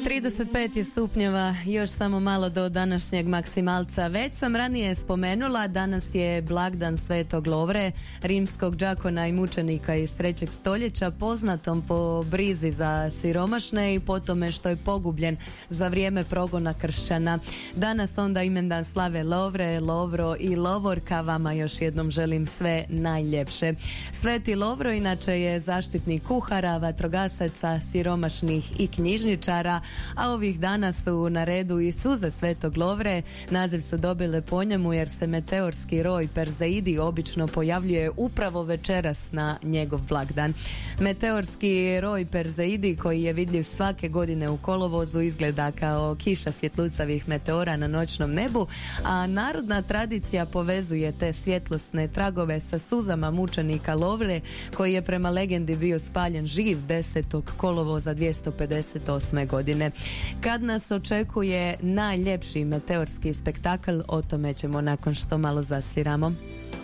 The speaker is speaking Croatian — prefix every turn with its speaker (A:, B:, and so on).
A: 35 stupnjeva, još samo malo do današnjeg maksimalca. Već sam ranije spomenula, danas je blagdan Svetog Lovre, rimskog đakona i mučenika iz 3. stoljeća, poznatom po brizi za siromašne i po tome što je pogubljen za vrijeme progona kršćana. Danas onda imendan slave Lovre, Lovro i Lovorka. Vama još jednom želim sve najljepše. Sveti Lovro inače je zaštitnik kuhara, vatrogasaca, siromašnih i knjižničara, a ovih dana su na redu i suze Svetog Lovre. Naziv su dobile po njemu jer se meteorski roj Perzeidi obično pojavljuje upravo večeras na njegov blagdan. Meteorski roj Perzeidi, koji je vidljiv svake godine u kolovozu, izgleda kao kiša svjetlucavih meteora na noćnom nebu, a narodna tradicija povezuje te svjetlosne tragove sa suzama mučenika Lovre, koji je prema legendi bio spaljen živ 10. kolovoza 258. godine. Kad nas očekuje najljepši meteorski spektakl, o tome ćemo nakon što malo zasviramo.